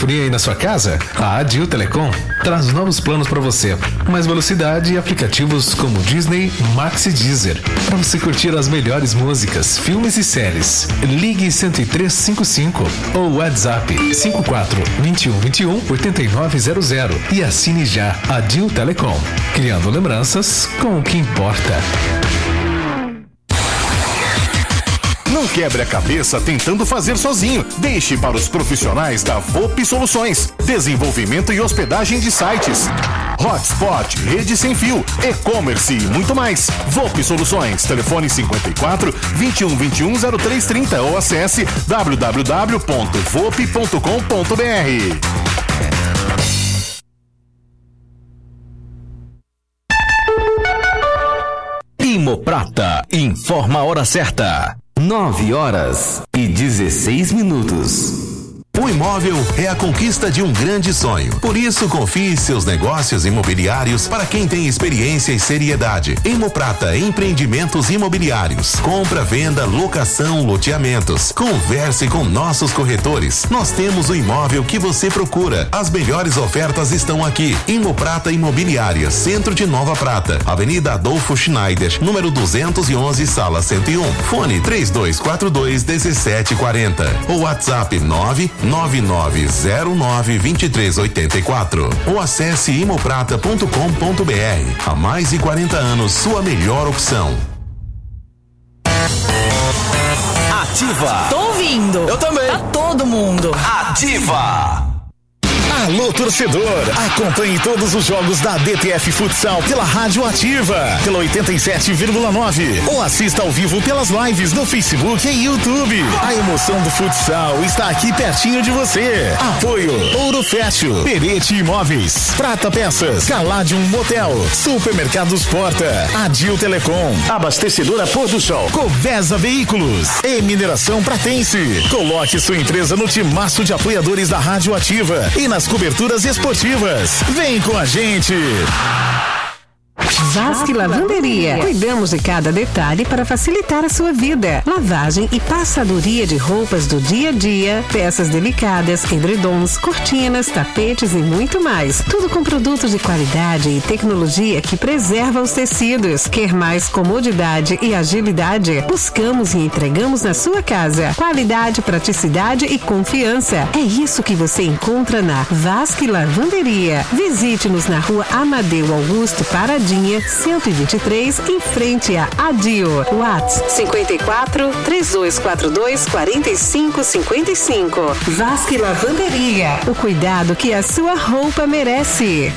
telefonia aí na sua casa? A Adil Telecom traz novos planos para você. Mais velocidade e aplicativos como Disney, Max e Deezer, para você curtir as melhores músicas, filmes e séries. Ligue 10355 ou WhatsApp 54 21 21 8900 e assine já. Adil Telecom, criando lembranças com o que importa. Não quebre a cabeça tentando fazer sozinho. Deixe para os profissionais da VoP Soluções. Desenvolvimento e hospedagem de sites, hotspot, rede sem fio, e-commerce e muito mais. VoP Soluções. Telefone 54 21 21 0330 ou acesse www.vop.com.br. Imoprata informa a hora certa. 9h16. O imóvel é a conquista de um grande sonho. Por isso, confie seus negócios imobiliários para quem tem experiência e seriedade. Imoprata Empreendimentos Imobiliários. Compra, venda, locação, loteamentos. Converse com nossos corretores. Nós temos o imóvel que você procura. As melhores ofertas estão aqui. Imoprata Imobiliária, Centro de Nova Prata, Avenida Adolfo Schneider, número 211, sala 101. Fone 3242-1740. Ou WhatsApp 999092384 ou acesse imoprata.com.br. Há mais de 40 anos, sua melhor opção. Ativa. Tô ouvindo. Eu também. Tá todo mundo. Ativa. Alô, torcedor, acompanhe todos os jogos da DTF Futsal pela Rádio Ativa, pela 87,9 ou assista ao vivo pelas lives no Facebook e YouTube. A emoção do futsal está aqui pertinho de você. Apoio Ouro Fértil, Perete Imóveis, Prata Peças, Caladium Motel, Supermercados Porta, Adil Telecom, Abastecedora Pôr do Sol, Covesa Veículos e Mineração Pratense. Coloque sua empresa no timaço de apoiadores da Rádio Ativa e nas coberturas esportivas. Vem com a gente. Vasque Lavanderia. Cuidamos de cada detalhe para facilitar a sua vida. Lavagem e passadoria de roupas do dia a dia, peças delicadas, edredons, cortinas, tapetes e muito mais. Tudo com produtos de qualidade e tecnologia que preserva os tecidos. Quer mais comodidade e agilidade? Buscamos e entregamos na sua casa. Qualidade, praticidade e confiança. É isso que você encontra na Vasque Lavanderia. Visite-nos na Rua Amadeu Augusto Paradinha, 123, em frente a Adio. WhatsApp 54 3242 4555. Vasque Lavanderia. O cuidado que a sua roupa merece.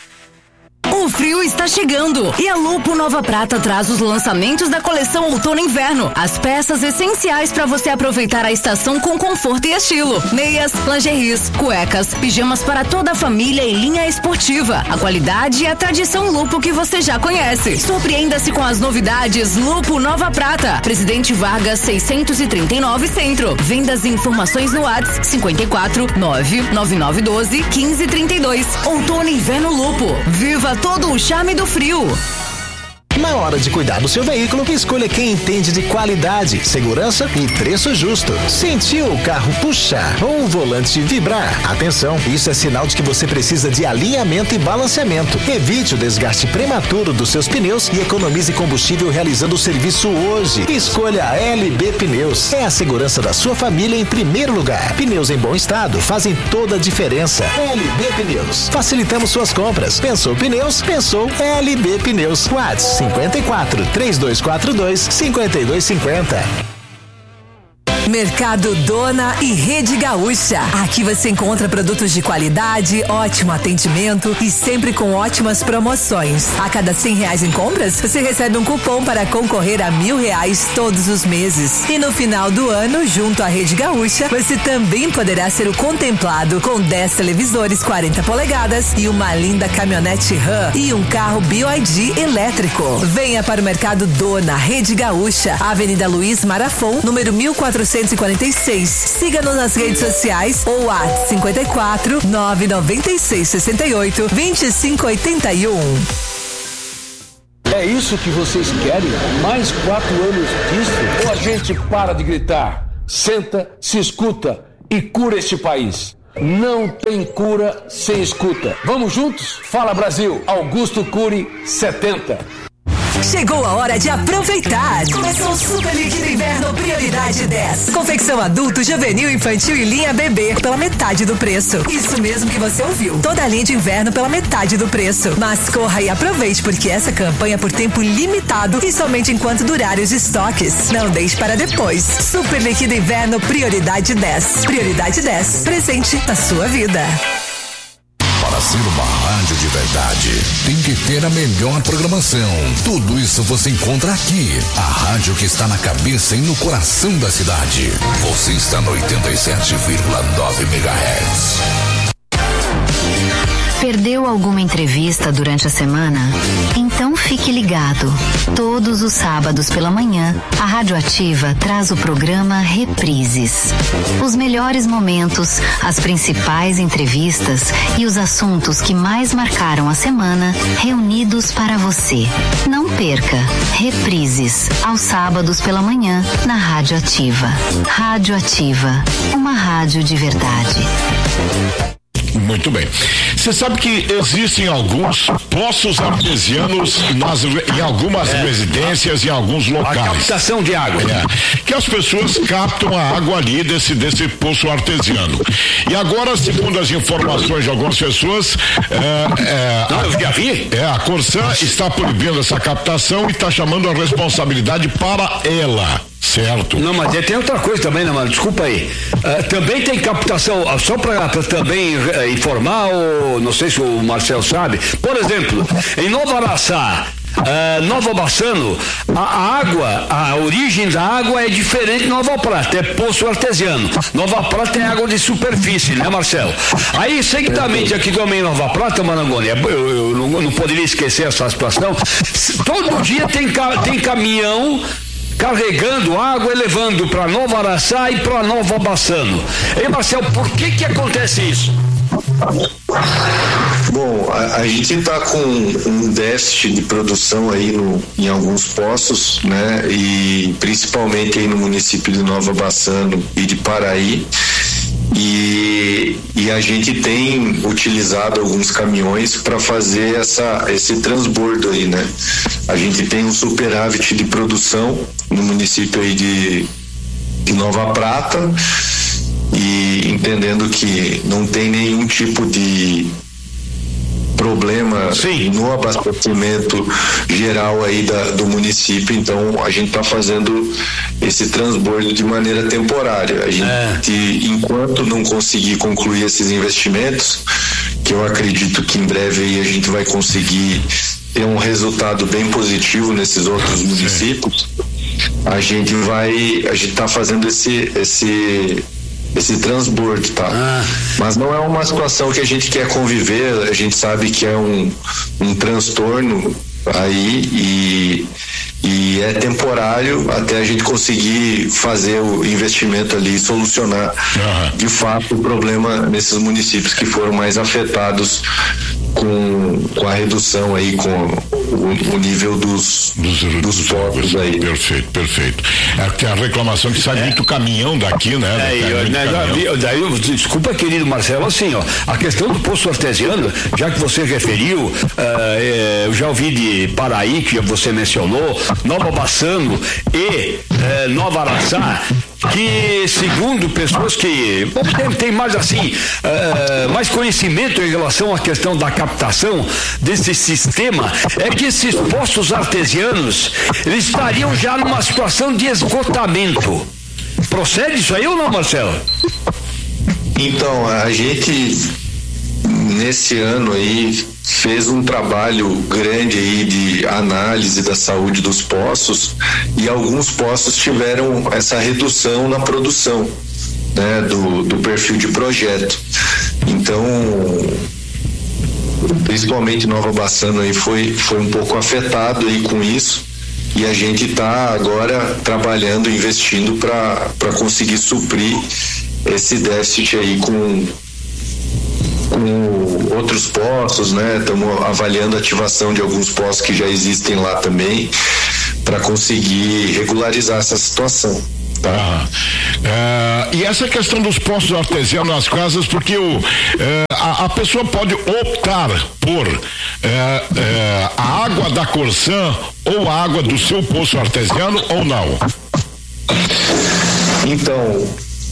O frio está chegando e a Lupo Nova Prata traz os lançamentos da coleção Outono e Inverno. As peças essenciais para você aproveitar a estação com conforto e estilo. Meias, lingeries, cuecas, pijamas para toda a família e linha esportiva. A qualidade e a tradição Lupo que você já conhece. Surpreenda-se com as novidades Lupo Nova Prata. Presidente Vargas 639 Centro. Vendas e informações no WhatsApp 54 99912 1532. Outono e Inverno Lupo. Viva todo o charme do frio. Na hora de cuidar do seu veículo, escolha quem entende de qualidade, segurança e preço justo. Sentiu o carro puxar ou o volante vibrar? Atenção, isso é sinal de que você precisa de alinhamento e balanceamento. Evite o desgaste prematuro dos seus pneus e economize combustível realizando o serviço hoje. Escolha a LB Pneus. É a segurança da sua família em primeiro lugar. Pneus em bom estado fazem toda a diferença. LB Pneus. Facilitamos suas compras. Pensou pneus? Pensou LB Pneus. WhatsApp 54 3242 5250. Mercado Dona e Rede Gaúcha. Aqui você encontra produtos de qualidade, ótimo atendimento e sempre com ótimas promoções. A cada R$100 em compras, você recebe um cupom para concorrer a R$1.000 todos os meses. E no final do ano, junto à Rede Gaúcha, você também poderá ser o contemplado com 10 televisores 40 polegadas e uma linda caminhonete RAM e um carro BYD elétrico. Venha para o Mercado Dona, Rede Gaúcha, Avenida Luiz Marafon, número 1446. Siga-nos nas redes sociais ou WhatsApp 54 996 68 2581. É isso que vocês querem? Mais 4 anos disso? Ou a gente para de gritar, senta, se escuta e cura este país? Não tem cura sem escuta. Vamos juntos? Fala Brasil, Augusto Cury 70. Chegou a hora de aproveitar. Começou o Super Líquido Inverno Prioridade 10. Confecção adulto, juvenil, infantil e linha bebê pela metade do preço. Isso mesmo que você ouviu. Toda a linha de inverno pela metade do preço. Mas corra e aproveite, porque essa campanha é por tempo limitado e somente enquanto durarem os estoques. Não deixe para depois. Super Líquido Inverno Prioridade 10. Prioridade 10. Presente na sua vida. Para ser uma rádio de verdade, tem que ter a melhor programação. Tudo isso você encontra aqui. A rádio que está na cabeça e no coração da cidade. Você está no 87,9 MHz. Perdeu alguma entrevista durante a semana? Então fique ligado. Todos os sábados pela manhã, a Rádio Ativa traz o programa Reprises. Os melhores momentos, as principais entrevistas e os assuntos que mais marcaram a semana, reunidos para você. Não perca. Reprises, aos sábados pela manhã, na Rádio Ativa. Rádio Ativa, uma rádio de verdade. Muito bem. Você sabe que existem alguns poços artesianos em algumas residências e em alguns locais. A captação de água. Que as pessoas captam a água ali desse poço artesiano. E agora, segundo as informações de algumas pessoas, eu já vi. A Corsã está proibindo essa captação e está chamando a responsabilidade para ela. Certo. Não, mas tem outra coisa também, né, mano? Desculpa aí. Também tem captação, só para também informar, não sei se o Marcel sabe. Por exemplo, em Nova Araçá, Nova Bassano, a origem da água é diferente de Nova Prata, é poço artesiano. Nova Prata é água de superfície, né, Marcel? Aí, seguidamente, aqui também em Nova Prata, Marangoni, eu não poderia esquecer essa situação. Todo dia tem caminhão carregando água e levando para Nova Araçá e para Nova Bassano. Ei, Marcel, por que acontece isso? Bom, a gente está com um déficit de produção aí em alguns poços, né? E principalmente aí no município de Nova Bassano e de Paraí. E a gente tem utilizado alguns caminhões para fazer esse transbordo aí, né? A gente tem um superávit de produção no município aí de Nova Prata, e entendendo que não tem nenhum tipo de problema no abastecimento geral aí do município, então a gente está fazendo esse transbordo de maneira temporária. A gente, enquanto não conseguir concluir esses investimentos, que eu acredito que em breve aí a gente vai conseguir ter um resultado bem positivo nesses outros municípios, a gente está fazendo esse transbordo, tá? Mas não é uma situação que a gente quer conviver, a gente sabe que é um transtorno aí e é temporário até a gente conseguir fazer o investimento ali e solucionar de fato o problema nesses municípios que foram mais afetados com a redução aí, com o nível dos portos aí. Perfeito. Tem a reclamação que sai muito caminhão daqui, né? Desculpa, querido Marcelo, assim, ó, a questão do poço artesiano, já que você referiu, eu já ouvi de Paraí, que você mencionou, Nova Bassano e Nova Araçá, que segundo pessoas que tem mais assim, mais conhecimento em relação à questão da captação desse sistema, é que esses poços artesianos, eles estariam já numa situação de esgotamento. Procede isso aí ou não, Marcelo? Então, a gente nesse ano aí fez um trabalho grande aí de análise da saúde dos poços, e alguns poços tiveram essa redução na produção, né, do perfil de projeto. Então, principalmente Nova Bassano aí foi um pouco afetado aí com isso, e a gente está agora trabalhando, investindo para conseguir suprir esse déficit aí com outros poços, né? Estamos avaliando a ativação de alguns poços que já existem lá também, para conseguir regularizar essa situação, Tá? E essa questão dos poços artesianos nas casas, porque a pessoa pode optar por a água da Corsan ou a água do seu poço artesiano ou não? Então,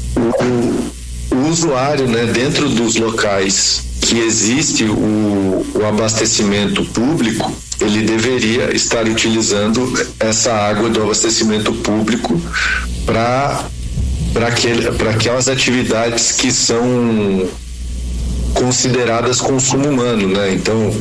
o usuário, né, dentro dos locais que existe o abastecimento público, ele deveria estar utilizando essa água do abastecimento público para aquelas atividades que são consideradas consumo humano, né? Então,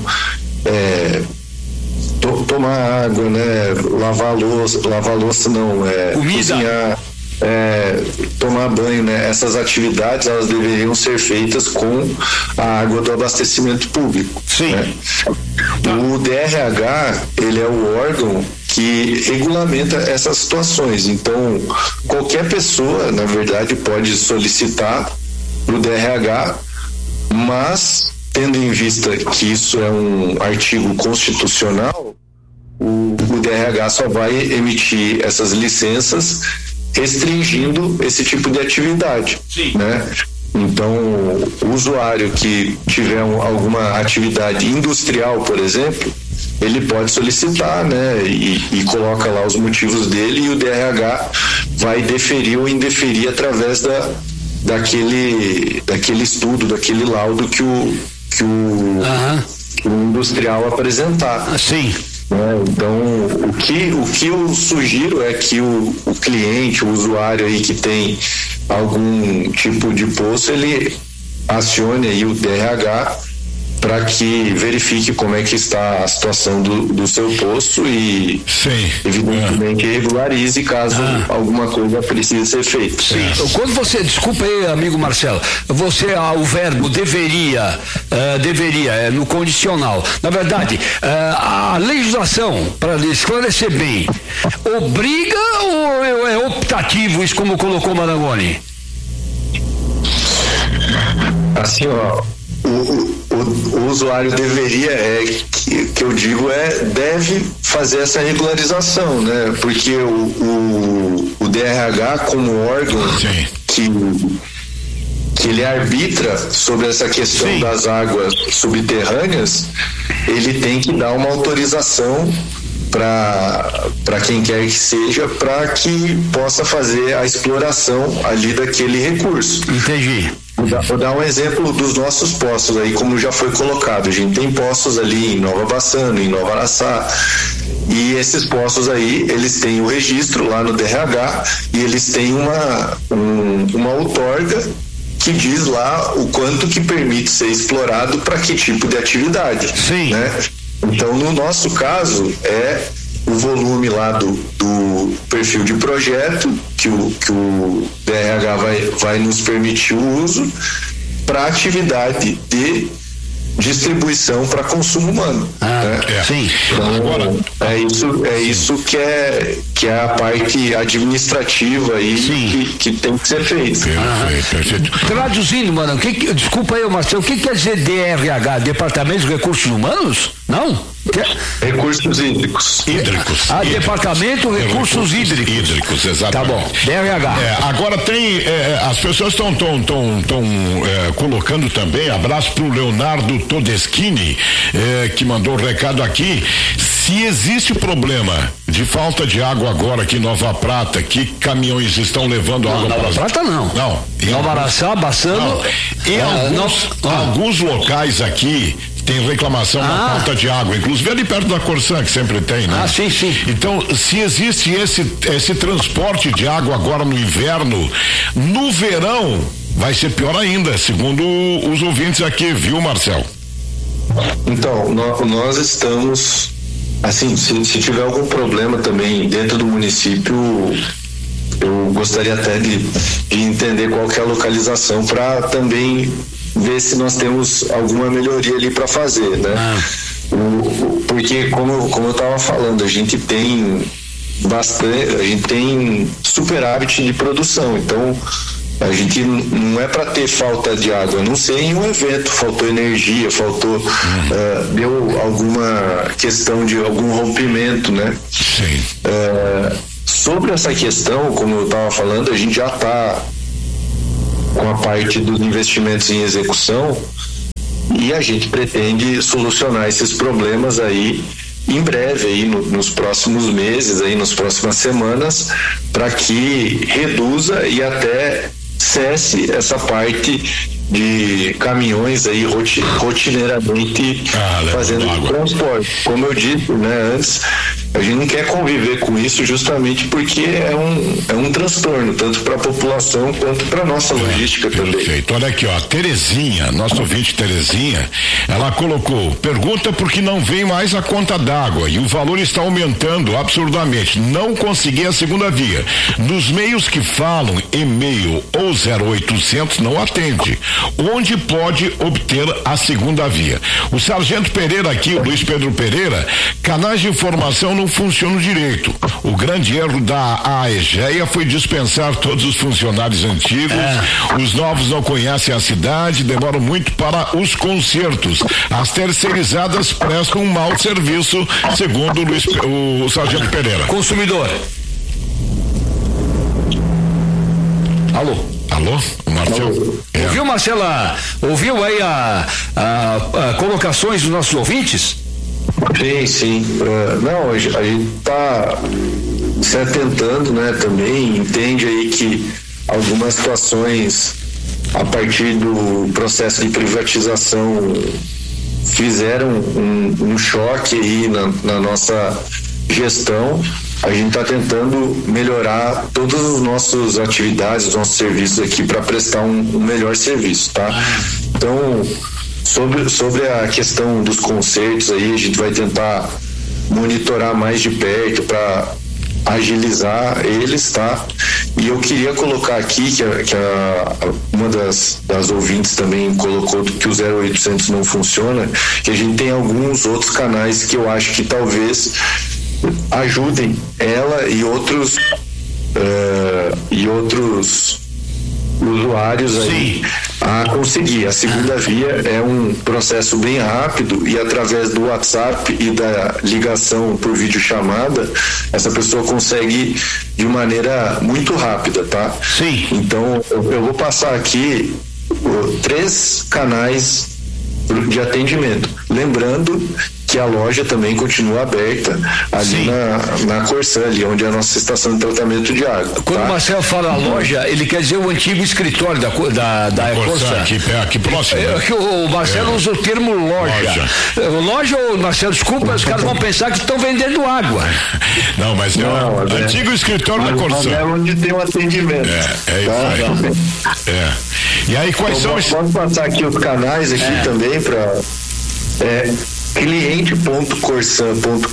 tomar água, né? Lavar louça não, cozinhar, tomar banho, né? Essas atividades, elas deveriam ser feitas com a água do abastecimento público. Sim. Né? O DRH, ele é o órgão que regulamenta essas situações. Então, qualquer pessoa, na verdade, pode solicitar o DRH, mas tendo em vista que isso é um artigo constitucional, o DRH só vai emitir essas licenças restringindo esse tipo de atividade. Sim. Né? Então, o usuário que tiver alguma atividade industrial, por exemplo, ele pode solicitar, né? E coloca lá os motivos dele, e o DRH vai deferir ou indeferir através daquele estudo, daquele laudo que o industrial apresentar. Sim. Então, o que eu sugiro é que o cliente, o usuário aí que tem algum tipo de poço, ele acione aí o DRH para que verifique como é que está a situação do seu poço e, evidentemente, regularize caso alguma coisa precise ser feita. Sim. Quando você, desculpa aí, amigo Marcelo, o verbo deveria, no condicional. Na verdade, a legislação, para esclarecer bem, obriga ou é optativo, isso como colocou Marangoni? Assim, o usuário deveria, que eu digo deve fazer essa regularização, né? Porque o DRH, como órgão que ele arbitra sobre essa questão das águas subterrâneas, ele tem que dar uma autorização para quem quer que seja, para que possa fazer a exploração ali daquele recurso. Entendi. Vou dar um exemplo dos nossos poços aí, como já foi colocado. A gente tem poços ali em Nova Bassano, em Nova Araçá, e esses poços aí, eles têm o registro lá no DRH e eles têm uma outorga que diz lá o quanto que permite ser explorado para que tipo de atividade. Sim. Né? Então, no nosso caso, o volume lá do perfil de projeto que o DRH vai nos permitir o uso para atividade de distribuição para consumo humano. Sim. Então, agora, é isso que é a parte administrativa aí que tem que ser feita. Perfeito. Traduzindo, mano, desculpa aí, Marcelo, o que quer dizer DRH? Departamento de Recursos Humanos? Não? Recursos hídricos. Departamento Recursos Hídricos. Exatamente. Tá bom, DRH. Agora tem, as pessoas estão colocando também, abraço pro Leonardo Todeschini, que mandou um recado aqui. Se existe problema de falta de água agora aqui em Nova Prata, que caminhões estão levando água para Nova Prata não. Nova Araçá, Bassano. Em alguns locais aqui tem reclamação da falta de água, inclusive ali perto da Corsan, que sempre tem, né? Sim. Então, se existe esse transporte de água agora no inverno, no verão vai ser pior ainda, segundo os ouvintes aqui, viu, Marcelo? Então, nós estamos, assim, se tiver algum problema também dentro do município, eu gostaria até de entender qual que é a localização para também ver se nós temos alguma melhoria ali para fazer, né? Porque como eu estava falando, a gente tem superávit de produção, então a gente não é para ter falta de água, a não ser em um evento, faltou energia, deu alguma questão de algum rompimento, né? Sim. Sobre essa questão, como eu estava falando, a gente já está com a parte dos investimentos em execução e a gente pretende solucionar esses problemas aí em breve, aí nos próximos meses, aí nas próximas semanas, para que reduza e até cesse essa parte de caminhões aí rotineiramente fazendo transporte. Como eu disse, né, antes, a gente não quer conviver com isso justamente porque é um transtorno, tanto para a população quanto para nossa logística também. Perfeito. Olha aqui, ó, Terezinha, nosso ouvinte Terezinha, ela colocou, pergunta por que não vem mais a conta d'água e o valor está aumentando absurdamente. Não consegui a segunda via. Nos meios que falam, e-mail ou 0800 não atende. Onde pode obter a segunda via? O Sargento Pereira aqui, o Luiz Pedro Pereira, canais de informação não funcionam direito. O grande erro da AEGEA foi dispensar todos os funcionários antigos, os novos não conhecem a cidade, demoram muito para os concertos. As terceirizadas prestam um mau serviço, segundo o Sargento Pereira. Consumidor. Alô, Marcelo? Ouviu, Marcela? Ouviu aí a colocações dos nossos ouvintes? Sim. Não, a gente está se atentando, né, também, entende aí que algumas situações a partir do processo de privatização fizeram um choque aí na nossa gestão. A gente está tentando melhorar todas as nossas atividades, os nossos serviços aqui para prestar um melhor serviço, tá? Então, sobre a questão dos concertos aí, a gente vai tentar monitorar mais de perto para agilizar eles, tá? E eu queria colocar aqui que uma das ouvintes também colocou que o 0800 não funciona, que a gente tem alguns outros canais que eu acho que talvez ajudem ela e outros usuários aí a conseguir. A segunda via é um processo bem rápido e através do WhatsApp e da ligação por videochamada, essa pessoa consegue de maneira muito rápida, tá? Sim. Então eu vou passar aqui 3 canais de atendimento. Lembrando que a loja também continua aberta ali na Corsã, ali onde é a nossa estação de tratamento de água. Quando o Marcelo fala a loja, ele quer dizer o antigo escritório da Corsã. Aqui próximo. O Marcelo usa o termo loja. Loja, Marcelo, desculpa, os caras vão pensar que estão vendendo água. Não, mas é o antigo escritório da Corsã. É onde tem o atendimento. Isso aí. E aí, quais são os... Vamos passar aqui os canais aqui também para... cliente.corsan.com.br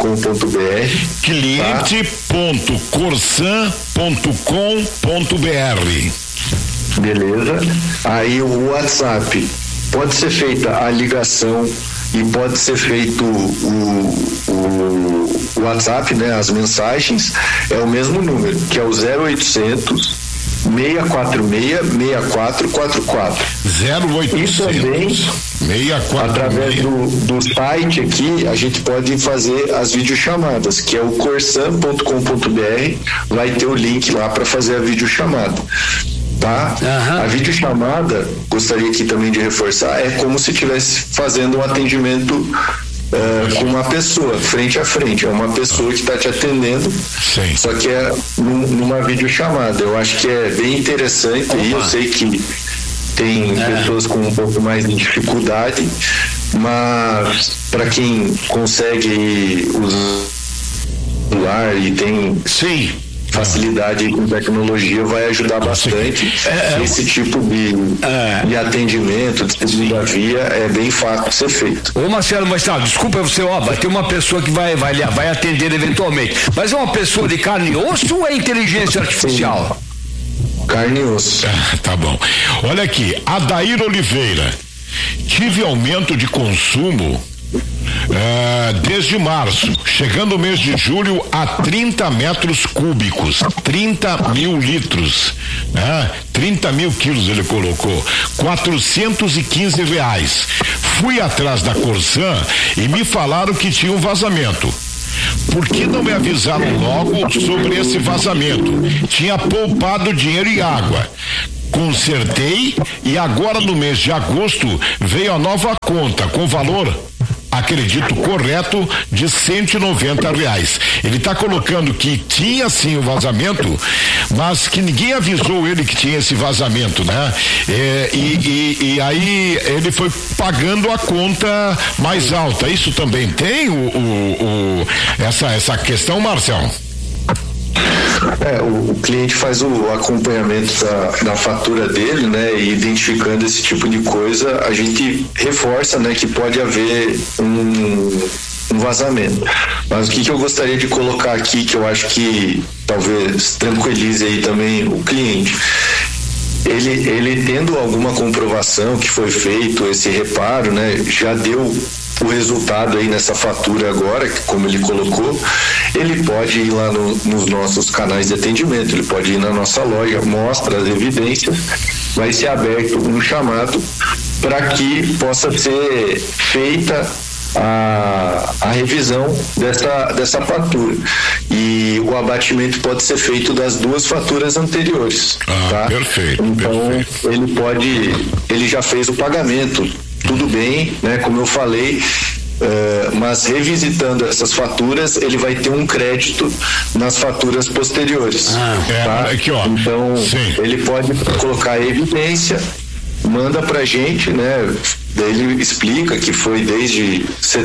cliente.corsan.com.br. Beleza. Aí o WhatsApp, pode ser feita a ligação e pode ser feito o WhatsApp, né, as mensagens, é o mesmo número, que é o 0800 646-6444. 0800 e também 646. Através do site aqui a gente pode fazer as videochamadas, que é o corsan.com.br, vai ter o link lá para fazer a videochamada, tá? A videochamada, gostaria aqui também de reforçar, é como se estivesse fazendo um atendimento com uma pessoa, frente a frente, é uma pessoa que está te atendendo, só que é numa videochamada. Eu acho que é bem interessante e eu sei que tem pessoas com um pouco mais de dificuldade, mas para quem consegue usar e tem facilidade com tecnologia, vai ajudar bastante. Esse tipo de atendimento, de segunda via, é bem fácil de ser feito. Ô Marcelo, mas desculpa você, vai ter uma pessoa que vai atender eventualmente, mas é uma pessoa de carne e osso ou é inteligência artificial? Carne e osso. Tá bom. Olha aqui, Adair Oliveira, tive aumento de consumo desde março, chegando o mês de julho a 30 metros cúbicos, 30 mil litros, 30 mil quilos ele colocou, R$415. Fui atrás da Corsã e me falaram que tinha um vazamento. por que não me avisaram logo sobre esse vazamento? Tinha poupado dinheiro e água. Consertei e agora no mês de agosto veio a nova conta com valor, acredito correto, de R$190. Ele está colocando que tinha sim o vazamento, mas que ninguém avisou ele que tinha esse vazamento, né? E aí ele foi pagando a conta mais alta. Isso também tem essa questão, Marcelo? O cliente faz o acompanhamento da fatura dele, né? E identificando esse tipo de coisa, a gente reforça, né? Que pode haver um vazamento. Mas o que eu gostaria de colocar aqui, que eu acho que talvez tranquilize aí também o cliente. Ele tendo alguma comprovação que foi feito esse reparo, né? Já deu o resultado aí nessa fatura agora, como ele colocou, ele pode ir lá nos nossos canais de atendimento, ele pode ir na nossa loja, mostra as evidências, vai ser aberto um chamado para que possa ser feita a revisão dessa fatura, e o abatimento pode ser feito das duas faturas anteriores. Tá? Perfeito. Então ele já fez o pagamento, tudo bem, né? Como eu falei, mas revisitando essas faturas, ele vai ter um crédito nas faturas posteriores. Tá? Aqui, ó. Então, ele pode colocar a evidência, manda pra gente, né? Daí ele explica que foi desde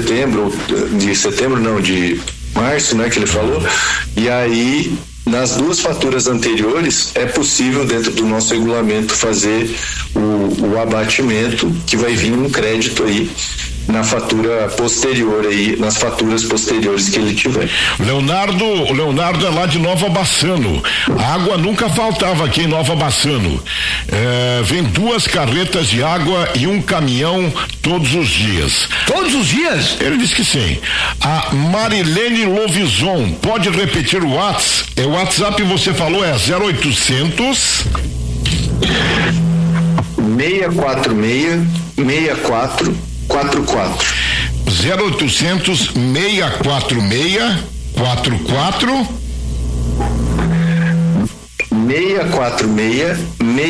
de março, né? Que ele falou, e aí nas duas faturas anteriores é possível, dentro do nosso regulamento, fazer o abatimento, que vai vir um crédito aí na fatura posterior aí, nas faturas posteriores que ele tiver. O Leonardo é lá de Nova Bassano. A água nunca faltava aqui em Nova Bassano. Vem 2 carretas de água e um caminhão todos os dias. Todos os dias? Ele disse que sim. A Marilene Lovison, pode repetir o WhatsApp? O WhatsApp você falou é 0800 646 6444. 0800 646 44 646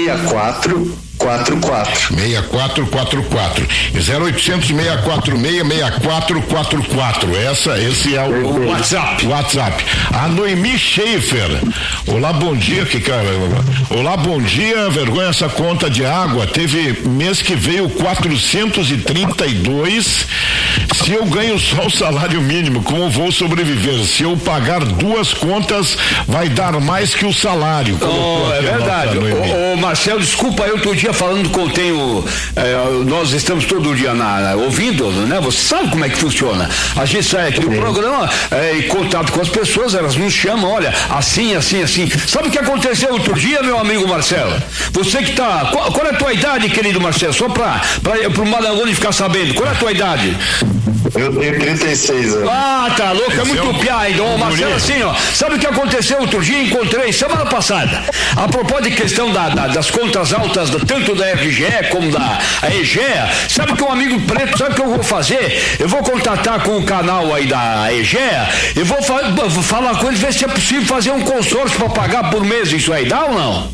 6444 0800 646 6444. Esse é o WhatsApp. A Noemi Schaefer, olá, bom dia, olá, bom dia, vergonha essa conta de água, teve mês que veio 432, se eu ganho só o salário mínimo, como vou sobreviver? Se eu pagar 2 contas, vai dar mais que o salário. É verdade. Marcelo, desculpa, eu outro dia falando que eu tenho, nós estamos todo dia ouvindo, né? Você sabe como é que funciona. A gente sai aqui do programa em contato com as pessoas, elas nos chamam, olha, assim. Sabe o que aconteceu outro dia, meu amigo Marcelo? Você que tá, qual é a tua idade, querido Marcelo? Só pro Malangoni ficar sabendo, qual é a tua idade? Eu tenho 36 anos. Tá louco, é muito piá ainda. Marcelo, assim, ó, sabe o que aconteceu outro dia? Encontrei semana passada, a propósito de questão das contas altas, tanto da RGE como da EGEA. Sabe que um amigo preto, sabe o que eu vou fazer? Eu vou contatar com o canal aí da EGEA, eu vou falar com eles, ver se é possível fazer um consórcio para pagar por mês. Isso aí dá ou não?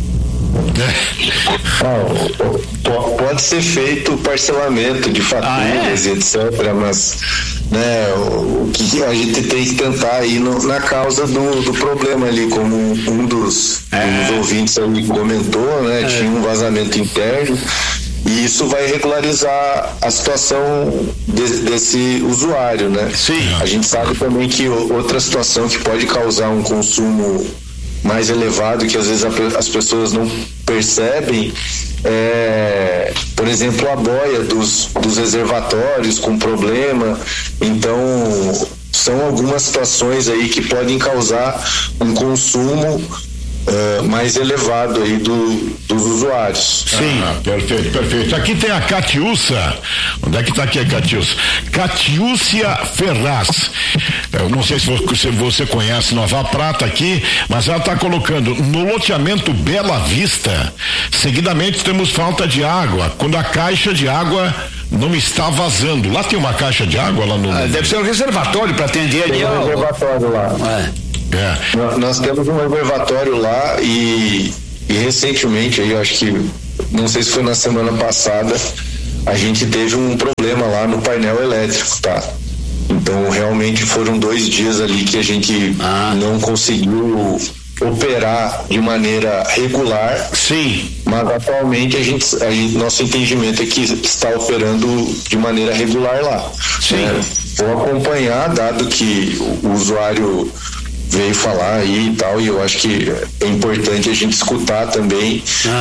Pode ser feito parcelamento de faturas, etc., mas, né, o que a gente tem que tentar ir na causa do problema ali, como um dos ouvintes ali comentou, né, tinha um vazamento interno, e isso vai regularizar a situação desse usuário, né? Sim. A gente sabe também que outra situação que pode causar um consumo mais elevado, que às vezes as pessoas não percebem, por exemplo, a boia dos reservatórios com problema. Então, são algumas situações aí que podem causar um consumo mais elevado aí dos usuários. Sim. Perfeito. Aqui tem a Catiúcia. Onde é que está aqui a Catiúcia? Catiúcia Ferraz. Eu não sei se você conhece Nova Prata aqui, mas ela está colocando no loteamento Bela Vista, seguidamente temos falta de água, quando a caixa de água não está vazando. Lá tem uma caixa de água lá no. Deve ser um reservatório para atender ali. Tem um reservatório lá. Nós temos um reservatório lá e recentemente, aí, eu acho que, não sei se foi na semana passada, a gente teve um problema lá no painel elétrico, tá? Então realmente foram 2 dias ali que a gente não conseguiu operar de maneira regular. Sim. Mas atualmente nosso entendimento é que está operando de maneira regular lá. Sim. Vou acompanhar, dado que o usuário veio falar aí e tal, e eu acho que é importante a gente escutar também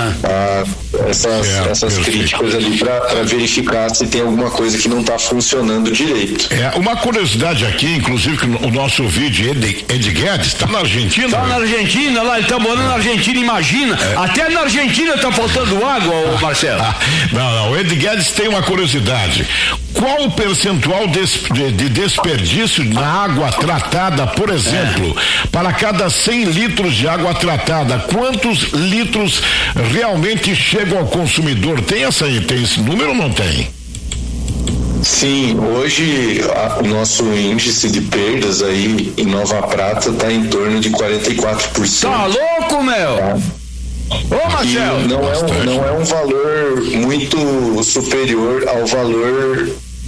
essas críticas ali para verificar se tem alguma coisa que não está funcionando direito. Uma curiosidade aqui, inclusive, que o nosso ouvinte Ed Guedes está na Argentina. Está na Argentina, lá, ele está morando na Argentina, imagina. Até na Argentina está faltando água, Marcelo. Não, o Ed Guedes tem uma curiosidade. Qual o percentual de desperdício na água tratada, por exemplo, para cada 100 litros de água tratada, quantos litros realmente chegam ao consumidor? Tem esse número ou não tem? Sim, hoje o nosso índice de perdas aí em Nova Prata está em torno de 44%. Tá louco, meu? Ô, Marcelo! Não é um valor muito superior ao valor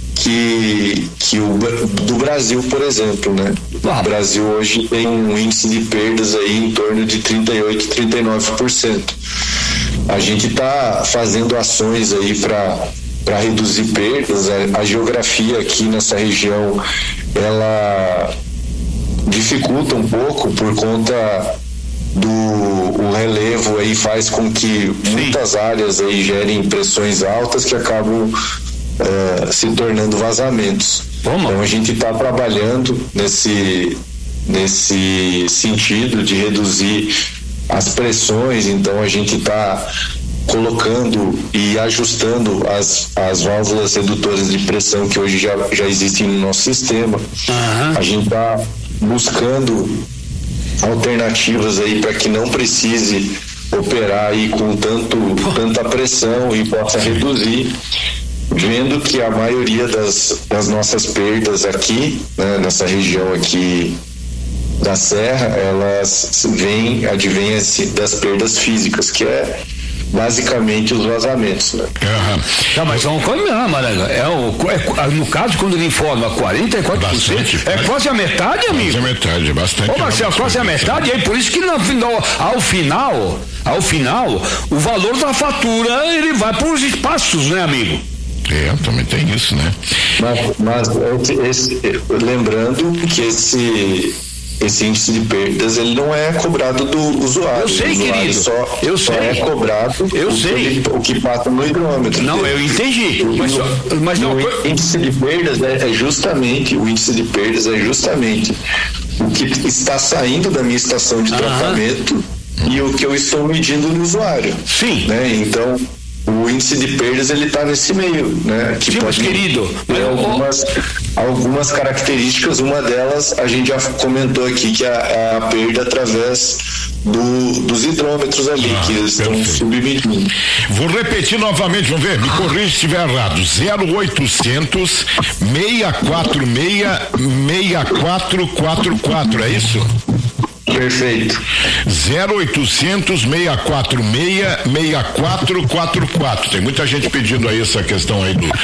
do Brasil, por exemplo, né? O Brasil hoje tem um índice de perdas aí em torno de 38%, 39%. A gente está fazendo ações aí para reduzir perdas. A geografia aqui nessa região, ela dificulta um pouco por conta o relevo aí, faz com que muitas áreas aí gerem pressões altas que acabam se tornando vazamentos. Então a gente está trabalhando nesse sentido de reduzir as pressões. Então a gente está colocando e ajustando as válvulas redutoras de pressão que hoje já existem no nosso sistema. A gente está buscando alternativas aí para que não precise operar aí com tanta pressão e possa reduzir, vendo que a maioria das nossas perdas aqui, né, nessa região aqui da Serra, elas advêm das perdas físicas, que é basicamente os vazamentos, né? Tá, mas vamos combinar, Maranga. No caso, quando ele informa 44%, bastante, é quase a metade, amigo. Quase a metade, bastante. Ô, Marcelo, quase a metade, aí por isso que ao final, o valor da fatura, ele vai para os espaços, né, amigo? Também tem isso, né? Mas lembrando que esse índice de perdas, ele não é cobrado do usuário. Eu sei, querido. Só é cobrado o que passa no hidrômetro. Não, eu entendi. Mas não. O índice de perdas é justamente o que está saindo da minha estação de tratamento e o que eu estou medindo no usuário. Sim. Né? Então, o índice de perdas, ele está nesse meio, né? Que pode, querido. Algumas características, uma delas a gente já comentou aqui, que é a perda através dos hidrômetros ali, que eles estão submetindo. Vou repetir novamente, vamos ver, me corrija se estiver errado. 0800 646 6444, é isso? Perfeito. 0800 646 6444. Tem muita gente pedindo aí essa questão aí do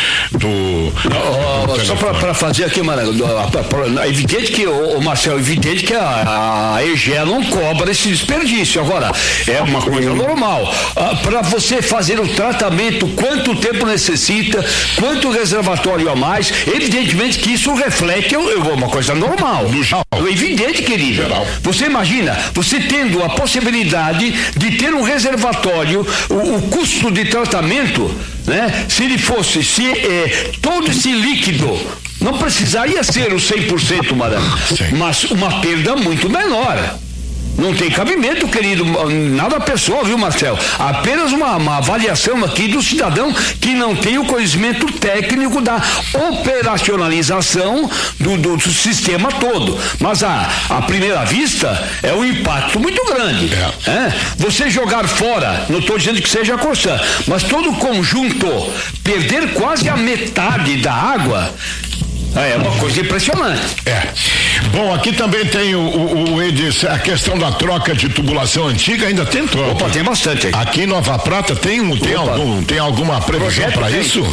só para fazer aqui, Maranga, é evidente que, Marcelo, evidente que a EGEA não cobra esse desperdício. Agora, é uma coisa normal. Para você fazer o tratamento, quanto tempo necessita, quanto reservatório a mais, evidentemente que isso reflete uma coisa normal. É evidente, querido. Você imagina, você tendo a possibilidade de ter um reservatório, o custo de tratamento, né? Se ele fosse, todo esse líquido, não precisaria ser o 100%, Maranga, mas uma perda muito menor. Não tem cabimento, querido, nada pessoal, viu, Marcel? Apenas uma avaliação aqui do cidadão que não tem o conhecimento técnico da operacionalização do sistema todo. Mas à primeira vista é um impacto muito grande. Você jogar fora, não estou dizendo que seja a Corsã, mas todo o conjunto perder quase a metade da água é uma coisa impressionante. Bom, aqui também tem o Edis, a questão da troca de tubulação antiga, ainda tem troca. Opa, tem bastante. Aqui em Nova Prata tem alguma previsão para isso?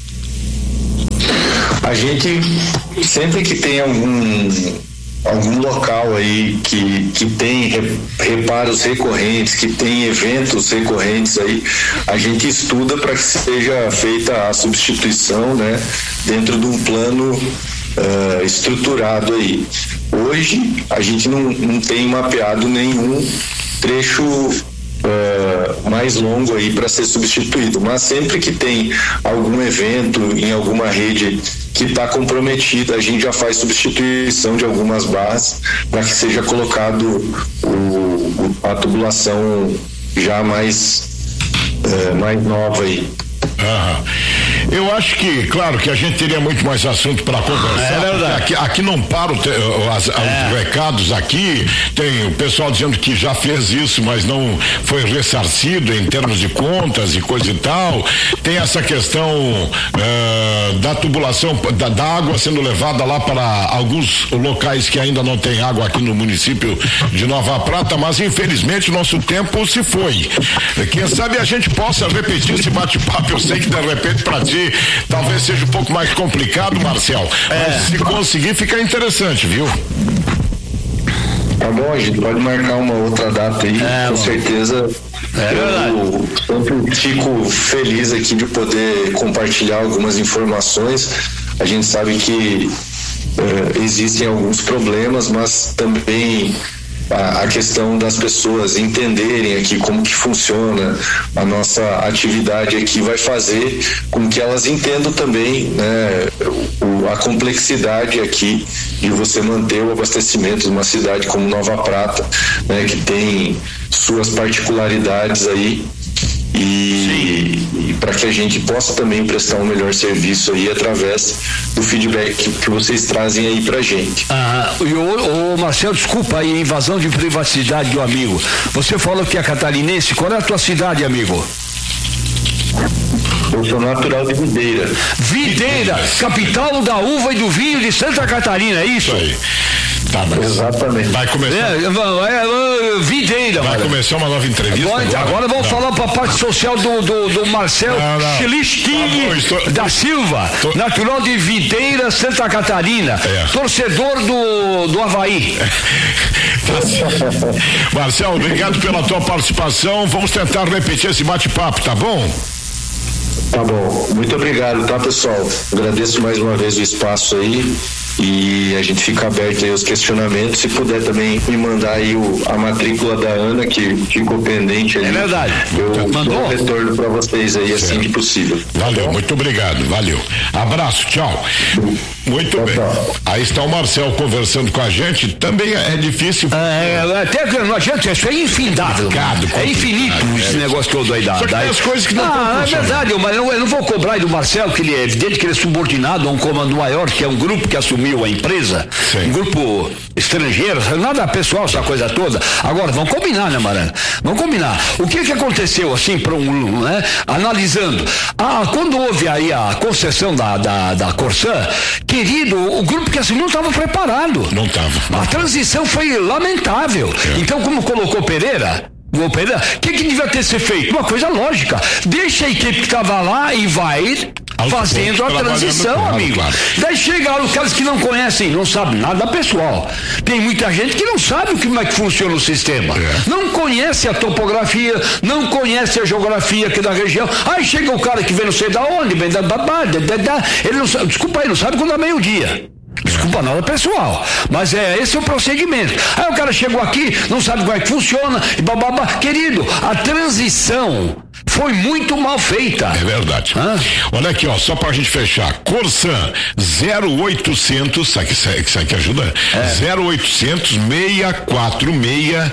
A gente, sempre que tem algum local aí que tem reparos recorrentes, que tem eventos recorrentes aí, a gente estuda para que seja feita a substituição, né, dentro de um plano estruturado aí. Hoje a gente não tem mapeado nenhum trecho mais longo aí para ser substituído, mas sempre que tem algum evento em alguma rede que está comprometida, a gente já faz substituição de algumas barras para que seja colocado a tubulação já mais nova aí. Eu acho que, claro, que a gente teria muito mais assunto para conversar. É verdade. Aqui não param os recados aqui. Tem o pessoal dizendo que já fez isso, mas não foi ressarcido em termos de contas e coisa e tal. Tem essa questão da tubulação, da água sendo levada lá para alguns locais que ainda não tem água aqui no município de Nova Prata, mas infelizmente nosso tempo se foi. Quem sabe a gente possa repetir esse bate-papo. Eu sei que de repente para ti talvez seja um pouco mais complicado, Marcel, mas se conseguir fica interessante, viu? Tá bom, a gente pode marcar uma outra data aí, com certeza. Eu sempre fico feliz aqui de poder compartilhar algumas informações. A gente sabe que existem alguns problemas, mas também a questão das pessoas entenderem aqui como que funciona a nossa atividade aqui vai fazer com que elas entendam também, né, a complexidade aqui de você manter o abastecimento de uma cidade como Nova Prata, né, que tem suas particularidades aí. E para que a gente possa também prestar um melhor serviço aí através do feedback que vocês trazem aí pra gente. Marcelo, desculpa aí, invasão de privacidade do amigo. Você falou que é catarinense, qual é a tua cidade, amigo? Eu sou natural de Videira. Videira, capital da uva e do vinho de Santa Catarina, é isso? Aí. Tá, exatamente. Vai começar. Videira. Vai começar uma nova entrevista. Agora vamos falar para a parte social do Marcel Schlisting da Silva, natural de Videira, Santa Catarina, torcedor do Avaí. Marcel, obrigado pela tua participação. Vamos tentar repetir esse bate-papo, tá bom? Tá bom, muito obrigado, tá, pessoal? Agradeço mais uma vez o espaço aí e a gente fica aberto aí aos questionamentos. Se puder também me mandar aí a matrícula da Ana, que ficou pendente aí. É verdade. Eu dou retorno para vocês aí assim que possível. Valeu, muito obrigado, valeu. Abraço, tchau. Muito bem. Aí está o Marcel conversando com a gente. Também é difícil. Até que não adianta, isso é infindável. É infinito esse negócio todo aí. Só que tem as coisas que não estão funcionando. É verdade, mas eu não vou cobrar aí do Marcel, que ele é evidente que ele é subordinado a um comando maior, que é um grupo que assumiu a empresa. Sim. Um grupo estrangeiro, nada pessoal, essa coisa toda. Agora, vamos combinar, né, Marana? Vamos combinar. O que aconteceu, assim, para né? Analisando. Quando houve aí a concessão da Corsã, querido, o grupo que assumiu não estava preparado. Não estava. A transição foi lamentável. Então, como colocou Pereira, o que devia ter sido feito? Uma coisa lógica. Deixa a equipe que estava lá e vai fazendo a transição, amigo. Claro. Daí chegaram os caras que não conhecem, não sabem nada pessoal. Tem muita gente que não sabe como é que funciona o sistema. Não conhece a topografia, não conhece a geografia aqui da região. Aí chega o cara que vem não sei da onde, vem ele não sabe, desculpa aí, não sabe quando é meio-dia. Desculpa, nada pessoal, mas esse é o procedimento. Aí o cara chegou aqui, não sabe como é que funciona, e bababá. Querido, a transição foi muito mal feita. É verdade. Olha aqui, ó, só pra gente fechar. Corsan 0800, sabe que ajuda? 0800 646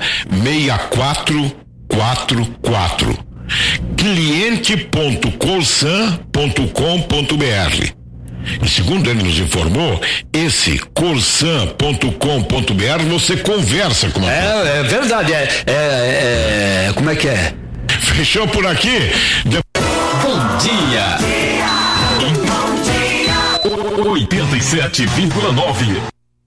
6444. cliente.corsan.com.br. E segundo ele nos informou, esse corsan.com.br você conversa com a É verdade, como é que é? Fechou por aqui? Bom dia. 87,9.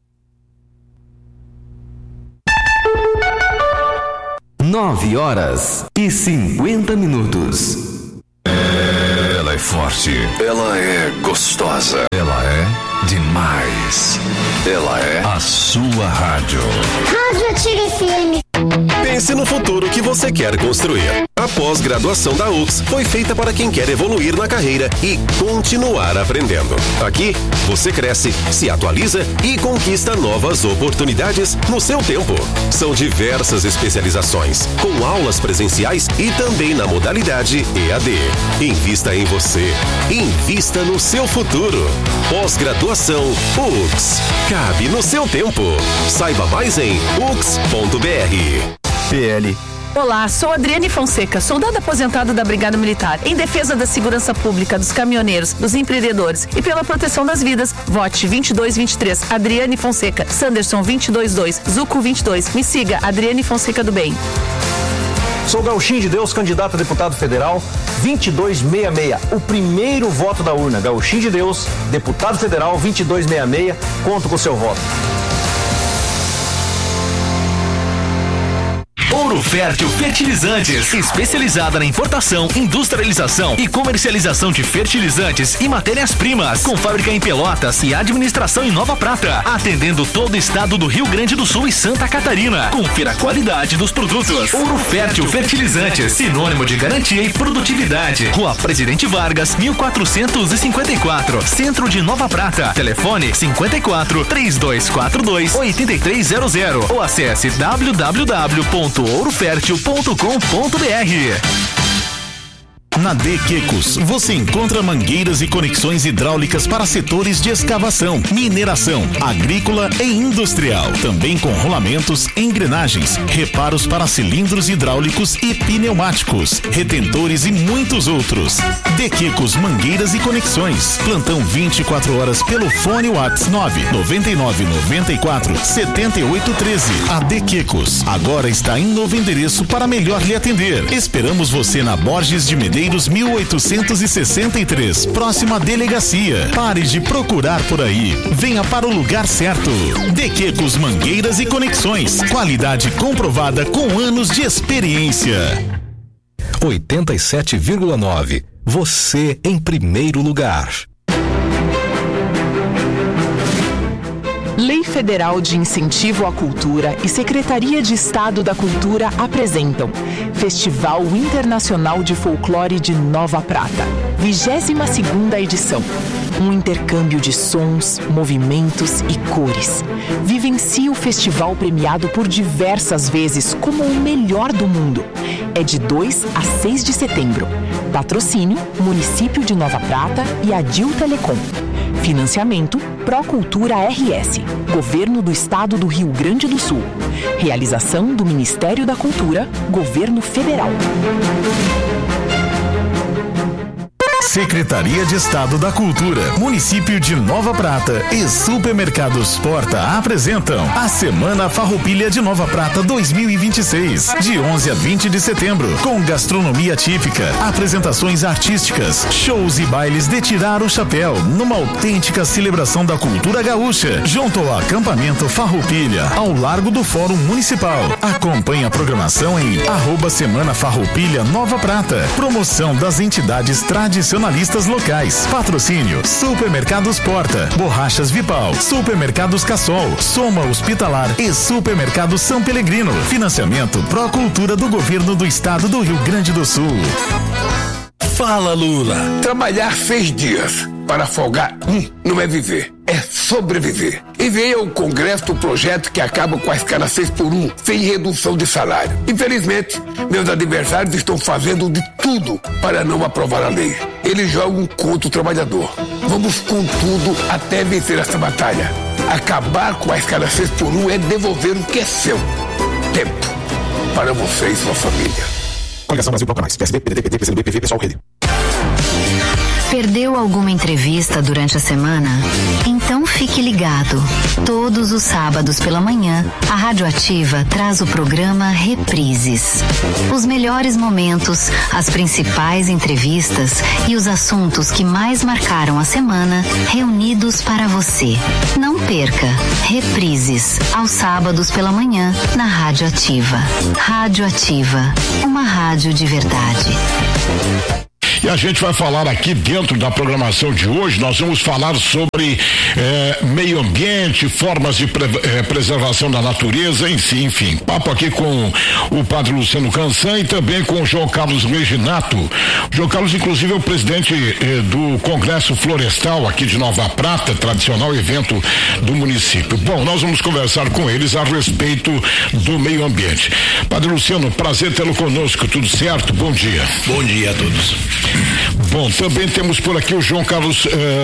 Nove horas e 50 minutos. Ela é forte. Ela é gostosa. Ela é demais. Ela é a sua rádio. Rádio Ativa FM. Pense no futuro que você quer construir. A pós-graduação da UX foi feita para quem quer evoluir na carreira e continuar aprendendo. Aqui, você cresce, se atualiza e conquista novas oportunidades no seu tempo. São diversas especializações, com aulas presenciais e também na modalidade EAD. Invista em você. Invista no seu futuro. Pós-graduação UX. Cabe no seu tempo. Saiba mais em ux.br. PL. Olá, sou Adriane Fonseca, soldado aposentado da Brigada Militar, em defesa da segurança pública, dos caminhoneiros, dos empreendedores e pela proteção das vidas. Vote 2223, Adriane Fonseca, Sanderson 222, Zuco 22. Me siga, Adriane Fonseca do Bem. Sou Gauchinho de Deus, candidato a deputado federal 2266, o primeiro voto da urna. Gauchinho de Deus, deputado federal 2266, conto com o seu voto. Ouro Fértil Fertilizantes, especializada na importação, industrialização e comercialização de fertilizantes e matérias-primas, com fábrica em Pelotas e administração em Nova Prata, atendendo todo o estado do Rio Grande do Sul e Santa Catarina. Confira a qualidade dos produtos. Ouro Fértil Fertilizantes, sinônimo de garantia e produtividade. Rua Presidente Vargas, 1454, Centro de Nova Prata. Telefone 54 3242 8300 ou acesse www.ourofertil.com.br. Na Dequecos, você encontra mangueiras e conexões hidráulicas para setores de escavação, mineração, agrícola e industrial. Também com rolamentos, engrenagens, reparos para cilindros hidráulicos e pneumáticos, retentores e muitos outros. Dequecos Mangueiras e Conexões. Plantão 24 horas pelo fone WhatsApp 999947813. A Dequecos agora está em novo endereço para melhor lhe atender. Esperamos você na Borges de Medeiros 1863, próxima à delegacia. Pare de procurar por aí. Venha para o lugar certo. Dequecos Mangueiras e Conexões. Qualidade comprovada com anos de experiência. 87,9. Você em primeiro lugar. Lei Federal de Incentivo à Cultura e Secretaria de Estado da Cultura apresentam Festival Internacional de Folclore de Nova Prata, 22ª edição. Um intercâmbio de sons, movimentos e cores. Vivencie o festival premiado por diversas vezes como o melhor do mundo. É de 2 a 6 de setembro. Patrocínio, Município de Nova Prata e Adil Telecom. Financiamento Procultura RS, Governo do Estado do Rio Grande do Sul. Realização do Ministério da Cultura, Governo Federal. Secretaria de Estado da Cultura, Município de Nova Prata e Supermercados Porta apresentam a Semana Farroupilha de Nova Prata 2026, de 11 a 20 de setembro, com gastronomia típica, apresentações artísticas, shows e bailes de tirar o chapéu, numa autêntica celebração da cultura gaúcha, junto ao acampamento Farroupilha, ao largo do Fórum Municipal. Acompanhe a programação em @Semana Farroupilha Nova Prata. Promoção das entidades tradicionalistas locais. Patrocínio Supermercados Porta, Borrachas Vipal, Supermercados Cassol, Soma Hospitalar e Supermercado São Pelegrino. Financiamento Procultura do Governo do Estado do Rio Grande do Sul. Fala, Lula. Trabalhar 6 dias para folgar não é viver, é sobreviver. Enviei ao Congresso o projeto que acaba com a escala 6x1, sem redução de salário. Infelizmente, meus adversários estão fazendo de tudo para não aprovar a lei. Eles jogam contra o trabalhador. Vamos com tudo até vencer essa batalha. Acabar com a escala 6x1 é devolver o que é seu. Tempo. Para você e sua família. Coligação Brasil Bloco Mais. PSD, PDT, PT, PCdoB, PV, Pessoal, Rede. Perdeu alguma entrevista durante a semana? Então fique ligado. Todos os sábados pela manhã, a Rádio Ativa traz o programa Reprises. Os melhores momentos, as principais entrevistas e os assuntos que mais marcaram a semana, reunidos para você. Não perca. Reprises, aos sábados pela manhã, na Rádio Ativa. Rádio Ativa, uma rádio de verdade. E a gente vai falar aqui dentro da programação de hoje, nós vamos falar sobre meio ambiente, formas de preservação da natureza, enfim. Papo aqui com o padre Luciano Cansan e também com o João Carlos Reginato. O João Carlos, inclusive, é o presidente do Congresso Florestal aqui de Nova Prata, tradicional evento do município. Bom, nós vamos conversar com eles a respeito do meio ambiente. Padre Luciano, prazer tê-lo conosco, tudo certo? Bom dia. Bom dia a todos. Bom, também temos por aqui o João Carlos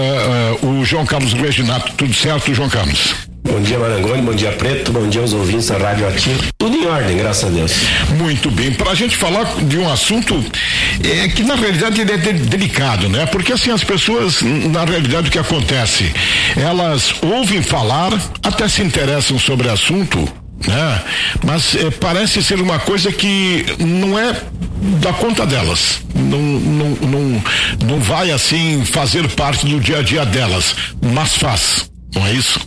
Reginato. Tudo certo, João Carlos? Bom dia, Marangoni, bom dia, Preto, bom dia aos ouvintes da Rádio Ativa. Tudo em ordem, graças a Deus. Muito bem, para a gente falar de um assunto que na realidade ele é delicado, né? Porque assim, as pessoas, na realidade o que acontece, elas ouvem falar, até se interessam sobre o assunto, né? Mas parece ser uma coisa que não é da conta delas, não vai assim fazer parte do dia a dia delas, mas faz, não é isso?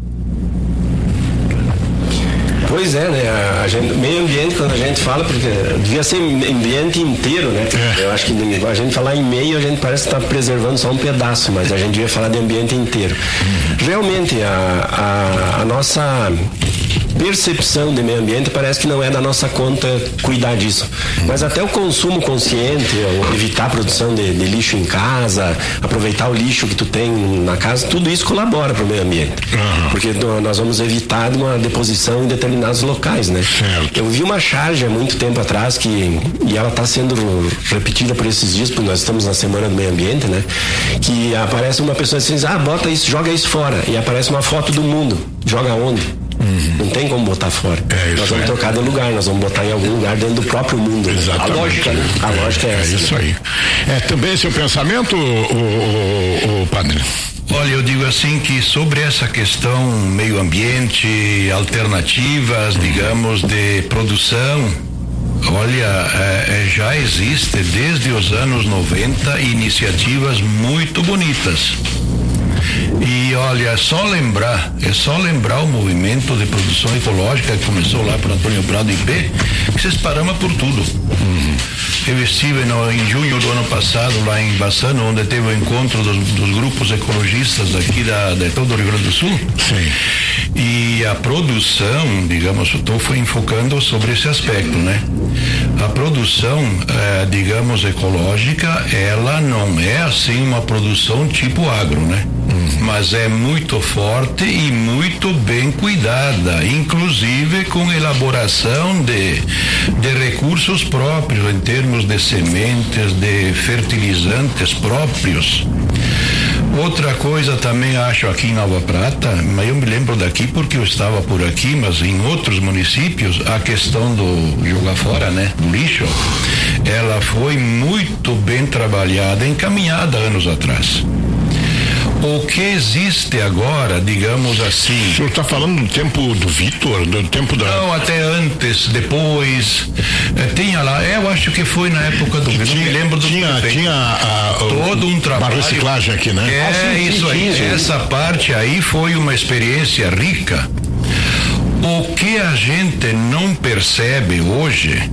Pois é, né? Meio ambiente, quando a gente fala, porque devia ser ambiente inteiro, né? Eu acho que a gente falar em meio, a gente parece estar preservando só um pedaço, mas a gente devia falar de ambiente inteiro. Realmente, a nossa percepção de meio ambiente parece que não é da nossa conta cuidar disso. Mas até o consumo consciente, evitar a produção de lixo em casa, aproveitar o lixo que tu tem na casa, tudo isso colabora para o meio ambiente. Porque nós vamos evitar uma deposição em determinados locais, né? Certo. Eu vi uma charge há muito tempo atrás e ela está sendo repetida por esses dias, porque nós estamos na Semana do Meio Ambiente, né? Que aparece uma pessoa assim, bota isso, joga isso fora. E aparece uma foto do mundo. Joga onde? Não tem como botar fora. Nós vamos trocar de lugar, nós vamos botar em algum lugar dentro do próprio mundo. Exatamente. A lógica, né? A lógica é essa. Isso aí. Também seu pensamento, o padre? Olha, eu digo assim que sobre essa questão meio ambiente, alternativas, digamos, de produção, olha, já existe desde os anos 90 iniciativas muito bonitas. E olha, é só lembrar o movimento de produção ecológica que começou lá por Antônio Prado IP, que se esparama por tudo. Eu estive em junho do ano passado lá em Bassano, onde teve o encontro dos grupos ecologistas aqui de todo o Rio Grande do Sul. Sim. E a produção, digamos, eu fui enfocando sobre esse aspecto, né? A produção, digamos, ecológica, ela não é assim uma produção tipo agro, né? Mas é muito forte e muito bem cuidada, inclusive com elaboração de recursos próprios, em termos de sementes, de fertilizantes próprios. Outra coisa também acho aqui em Nova Prata, mas eu me lembro daqui porque eu estava por aqui, mas em outros municípios, a questão do jogar fora, né, do lixo, ela foi muito bem trabalhada, encaminhada anos atrás. O que existe agora, digamos assim... O senhor está falando do tempo do Vitor, do tempo da... Não, até antes, depois, tinha lá, eu acho que foi na época do... Não me lembro do... Tinha todo um trabalho... Uma reciclagem aqui, né? Isso aí, essa parte aí foi uma experiência rica. O que a gente não percebe hoje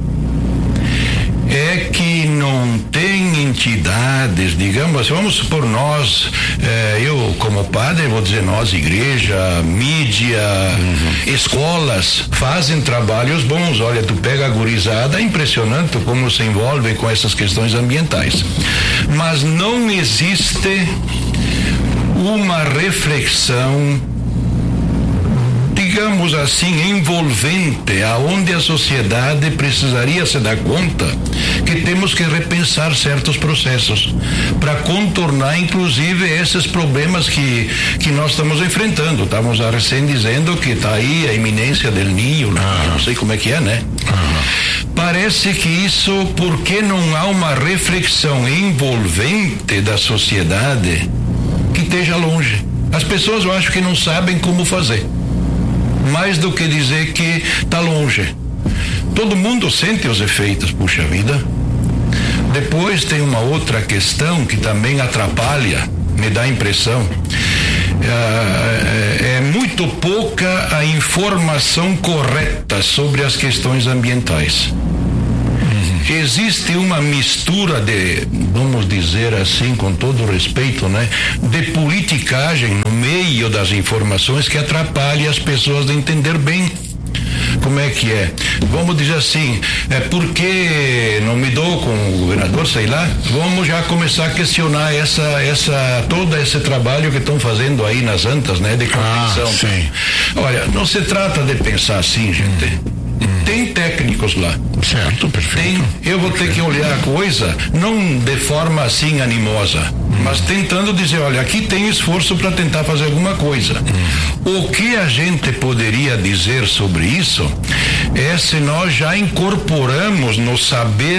é que não tem entidades, digamos, vamos supor nós, eu como padre, vou dizer nós, igreja, mídia, escolas, fazem trabalhos bons. Olha, tu pega a gurizada, é impressionante como se envolvem com essas questões ambientais. Mas não existe uma reflexão, digamos assim, envolvente, aonde a sociedade precisaria se dar conta que temos que repensar certos processos para contornar, inclusive, esses problemas que nós estamos enfrentando. Estamos recém dizendo que está aí a iminência del Ninho, não sei como é que é, né? Parece que isso, porque não há uma reflexão envolvente da sociedade que esteja longe. As pessoas, eu acho que não sabem como fazer. Mais do que dizer que está longe. Todo mundo sente os efeitos, puxa vida. Depois tem uma outra questão que também atrapalha, me dá a impressão. É muito pouca a informação correta sobre as questões ambientais. Existe uma mistura de, vamos dizer assim, com todo respeito, né, de politicagem no meio das informações que atrapalha as pessoas de entender bem como é que é. Vamos dizer assim, porque não me dou com o governador, sei lá, vamos já começar a questionar todo esse trabalho que estão fazendo aí nas antas, né, de convenção. Sim. Olha, não se trata de pensar assim, gente. Tem técnicos lá. Certo, perfeito. Eu vou ter que olhar a coisa, não de forma assim animosa, mas tentando dizer, olha, aqui tem esforço para tentar fazer alguma coisa. O que a gente poderia dizer sobre isso é se nós já incorporamos no saber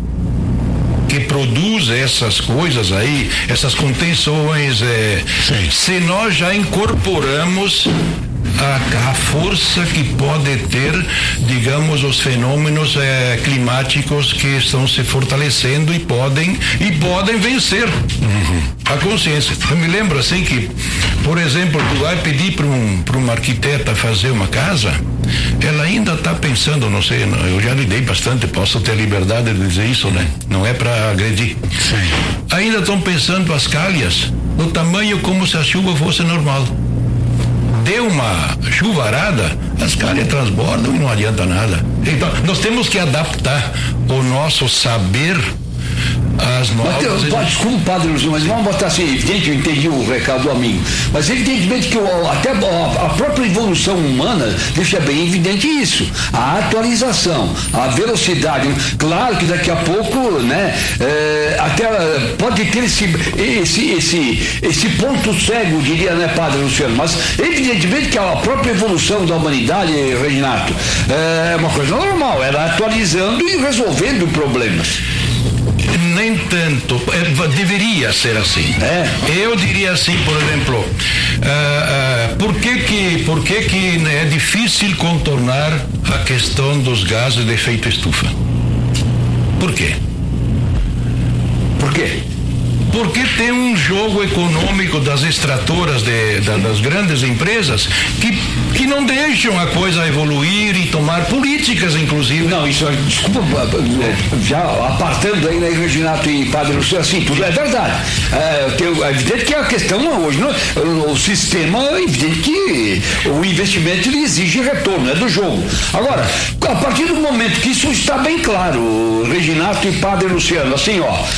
que produz essas coisas aí, essas contenções, se nós já incorporamos a força que pode ter, digamos, os fenômenos climáticos que estão se fortalecendo e podem vencer a consciência. Eu me lembro assim que, por exemplo, tu vai pedir para uma arquiteta fazer uma casa, ela ainda está pensando, não sei, eu já lidei bastante, posso ter liberdade de dizer isso, né? Não é para agredir. Sim. Ainda estão pensando as calhas no tamanho como se a chuva fosse normal. Deu uma chuvarada, as calhas transbordam e não adianta nada. Então, nós temos que adaptar o nosso saber às novas... Desculpa, Padre Lúcio, mas vamos botar assim, evidente, eu entendi o recado do amigo, mas evidentemente que até a própria evolução humana deixa bem evidente isso, a atualização, a velocidade. Claro que daqui a pouco, né, até pode ter esse ponto cego, diria, né, Padre Luciano, mas evidentemente que a própria evolução da humanidade, Reginato, é uma coisa normal, ela atualizando e resolvendo problemas. Nem tanto, deveria ser assim. Eu diria assim, por exemplo, por que é difícil contornar a questão dos gases de efeito estufa? Por quê? Por quê? Porque tem um jogo econômico das extratoras das grandes empresas que não deixam a coisa evoluir e tomar políticas, inclusive. Não, isso, desculpa, já apartando aí, né, Reginato e Padre Luciano, assim, tudo é verdade. É evidente que a questão hoje, o sistema, é evidente que o investimento ele exige retorno, é do jogo. Agora, a partir do momento que isso está bem claro, Reginato e Padre Luciano, assim,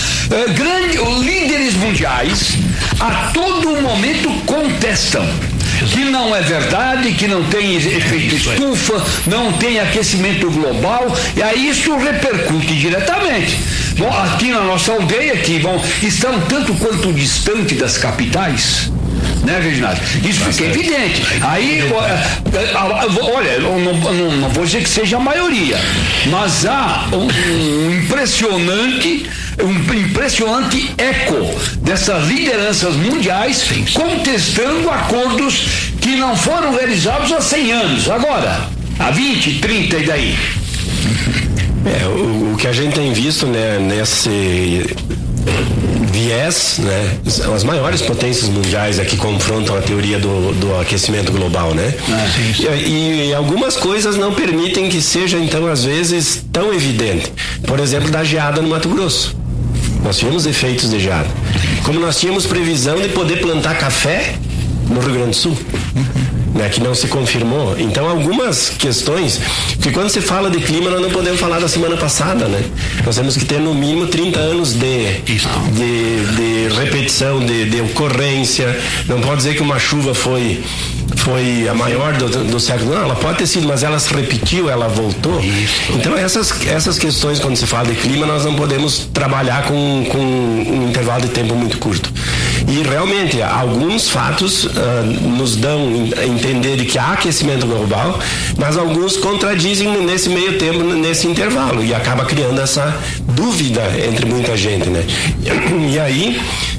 líderes mundiais a todo momento contestam que não é verdade, que não tem efeito estufa, não tem aquecimento global, e aí isso repercute diretamente. Bom, aqui na nossa aldeia, que estão tanto quanto distante das capitais, né, Reginaldo? Isso fica evidente. Aí, olha, eu não vou dizer que seja a maioria, mas há um impressionante eco dessas lideranças mundiais contestando acordos que não foram realizados há 100 anos. Agora, há 20, 30 e daí? O que a gente tem visto, né, nesse viés, né, são as maiores potências mundiais que confrontam a teoria do aquecimento global, né? E algumas coisas não permitem que seja, então, às vezes, tão evidente. Por exemplo, da geada no Mato Grosso. Nós tínhamos efeitos de geada. Como nós tínhamos previsão de poder plantar café no Rio Grande do Sul. né, que não se confirmou. Então, algumas questões, porque quando se fala de clima, nós não podemos falar da semana passada, né? Nós temos que ter no mínimo 30 anos de repetição, de ocorrência. Não pode dizer que uma chuva foi a maior do século. Não, ela pode ter sido, mas ela se repetiu, ela voltou. Então, essas questões, quando se fala de clima, nós não podemos trabalhar com um intervalo de tempo muito curto. E realmente, alguns fatos nos dão a entender de que há aquecimento global, mas alguns contradizem nesse meio tempo, nesse intervalo, e acaba criando essa dúvida entre muita gente, né? E aí,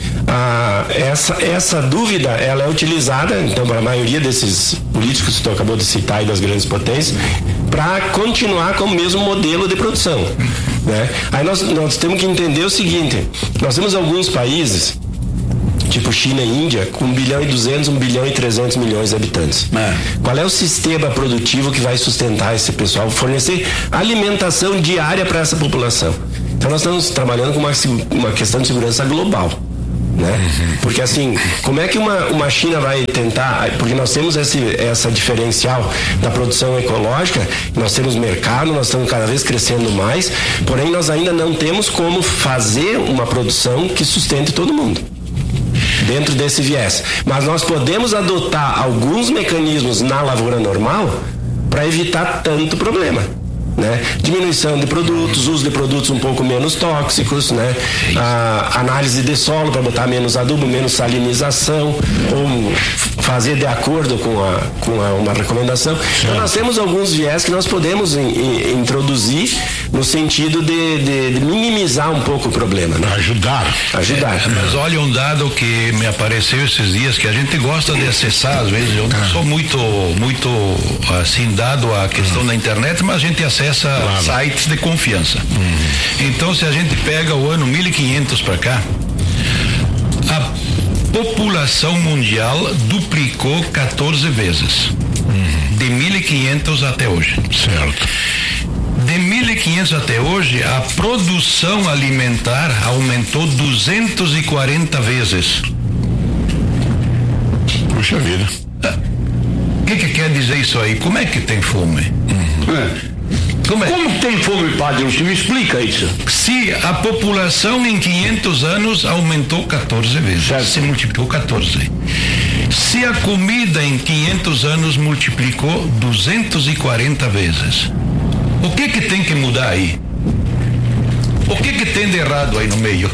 essa dúvida, ela é utilizada, então, para a maioria desses políticos que tu acabou de citar aí das grandes potências, para continuar com o mesmo modelo de produção, né? Aí nós temos que entender o seguinte: nós temos alguns países, tipo China e Índia, com 1 bilhão e 200, 1 bilhão e 300 milhões de habitantes. Qual é o sistema produtivo que vai sustentar esse pessoal, fornecer alimentação diária para essa população? Então nós estamos trabalhando com uma questão de segurança global, né? Porque assim, como é que uma China vai tentar, porque nós temos essa diferencial da produção ecológica, nós temos mercado, nós estamos cada vez crescendo mais, porém nós ainda não temos como fazer uma produção que sustente todo mundo dentro desse viés. Mas nós podemos adotar alguns mecanismos na lavoura normal para evitar tanto problema, né? Diminuição de produtos, uso de produtos um pouco menos tóxicos, né? Análise de solo para botar menos adubo, menos salinização, ou fazer de acordo com uma recomendação. Então nós temos alguns viés que nós podemos introduzir no sentido de minimizar um pouco o problema, né? Ajudar. Mas olha um dado que me apareceu esses dias, que a gente gosta de acessar, às vezes eu não sou muito assim dado à questão da internet, mas a gente acessa sites de confiança. Então, se a gente pega o ano 1500 para cá, a população mundial duplicou 14 vezes. De 1500 até hoje. Certo. De 1500 até hoje, a produção alimentar aumentou 240 vezes. Puxa vida. O que quer dizer isso aí? Como é que tem fome? Como tem fome, padre? Me explica isso. Se a população em 500 anos aumentou 14 vezes, se multiplicou 14. Se a comida em 500 anos multiplicou 240 vezes, o que tem que mudar aí? O que tem de errado aí no meio?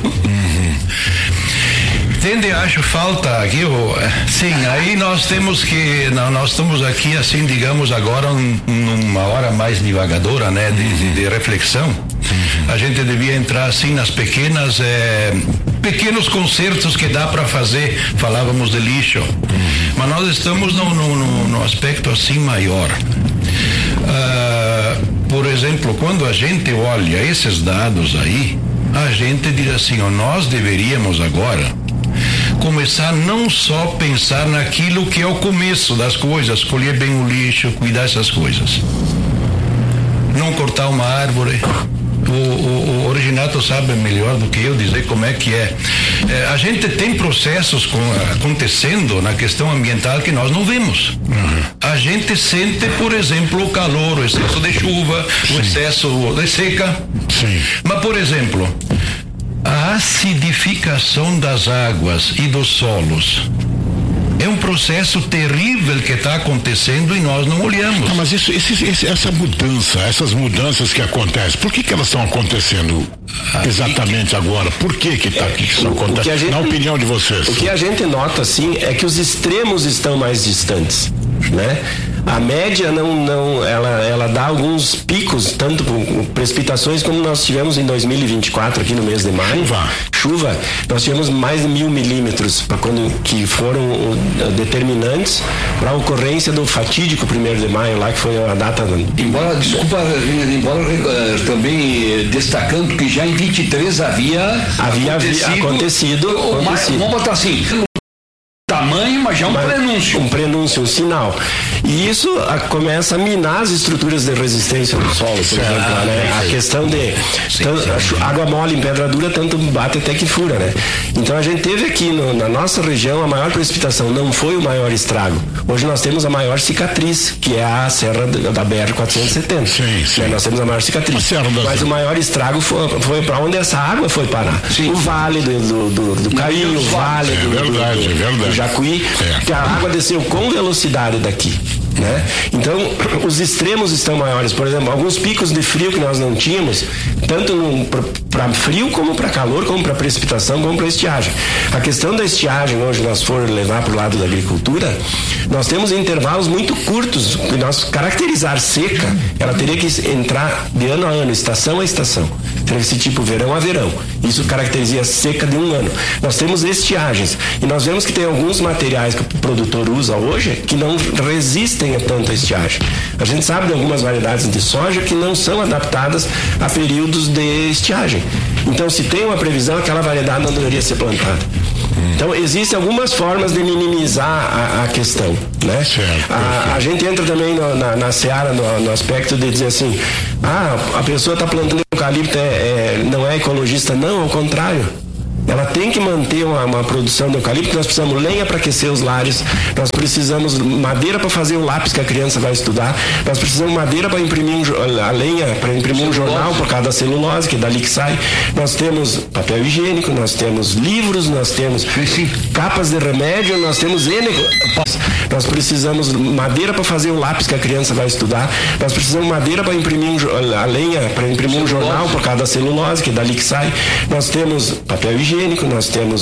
Entende? Acho falta aqui, sim, aí nós temos que, nós estamos aqui assim, digamos agora numa hora mais divagadora, né, de reflexão. A gente devia entrar assim nas pequenos concertos que dá para fazer, falávamos de lixo, mas nós estamos no aspecto assim maior. Por exemplo, quando a gente olha esses dados aí, a gente diz assim, nós deveríamos agora começar não só pensar naquilo que é o começo das coisas, escolher bem o lixo, cuidar dessas coisas. Não cortar uma árvore. O Originato sabe melhor do que eu dizer como é que é. A gente tem processos acontecendo na questão ambiental que nós não vemos. A gente sente, por exemplo, o calor, o excesso de chuva, o excesso de seca. Mas, por exemplo, a acidificação das águas e dos solos é um processo terrível que está acontecendo e nós não olhamos. Mas essas mudanças que acontecem, por que elas estão acontecendo exatamente agora? Por que isso acontece? Na opinião de vocês. O que a gente nota, assim, é que os extremos estão mais distantes, né? A média ela dá alguns picos, tanto com precipitações como nós tivemos em 2024 aqui no mês de maio. Chuva, nós tivemos mais de 1.000 milímetros que foram determinantes para a ocorrência do fatídico 1º de maio lá, que foi a data. Embora também destacando que já em 23 havia acontecido. Vamos botar assim, tamanho, já é um prenúncio. Um prenúncio, um sinal. E isso começa a minar as estruturas de resistência do solo, por exemplo, né? A questão de água mole em pedra dura, tanto bate até que fura, né? Então a gente teve aqui na nossa região a maior precipitação, não foi o maior estrago. Hoje nós temos a maior cicatriz, que é a Serra da BR-470. Sim. Nós temos a maior cicatriz. Mas o maior estrago foi para onde essa água foi parar. O vale do Carinho, o vale do Jacuí, que a água desceu com velocidade daqui. Né? Então, os extremos estão maiores. Por exemplo, alguns picos de frio que nós não tínhamos, tanto para frio, como para calor, como para precipitação, como para estiagem. A questão da estiagem, hoje nós for levar para o lado da agricultura, nós temos intervalos muito curtos. E nós caracterizar seca, ela teria que entrar de ano a ano, estação a estação. Teria que ser tipo verão a verão. Isso caracteriza a seca de um ano. Nós temos estiagens. E nós vemos que tem alguns materiais que o produtor usa hoje que não resistem a tanta estiagem. A gente sabe de algumas variedades de soja que não são adaptadas a períodos de estiagem. Então, se tem uma previsão, aquela variedade não deveria ser plantada. Então, existem algumas formas de minimizar a questão, né? A gente entra também na seara, no aspecto de dizer assim, a pessoa está plantando eucalipto, não é ecologista. Não, ao contrário. Ela tem que manter uma produção de eucalipto. Nós precisamos lenha para aquecer os lares, nós precisamos madeira para fazer o lápis que a criança vai estudar, nós precisamos madeira para imprimir a lenha, para imprimir um jornal por causa da celulose, que é dali que sai. Nós temos papel higiênico, nós temos livros, nós temos capas de remédio, nós temos nós precisamos madeira para fazer o lápis que a criança vai estudar, nós precisamos madeira para imprimir a lenha, para imprimir um jornal por causa da celulose, que é dali que sai. Nós temos papel higiênico, nós temos